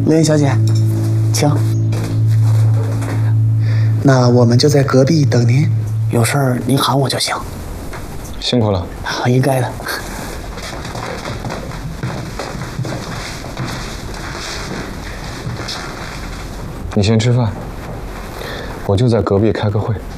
刘艳小姐，请。那我们就在隔壁等您，有事儿您喊我就行。 辛苦了。 应该的。 你先吃饭，我就在隔壁开个会。